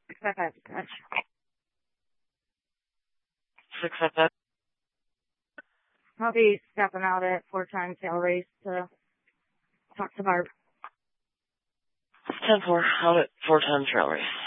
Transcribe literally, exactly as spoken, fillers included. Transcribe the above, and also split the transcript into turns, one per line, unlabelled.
six five five, dispatch.
six five five.
I'll be stepping out at four times tail race to talk to Barb.
ten four, out at four times trail race.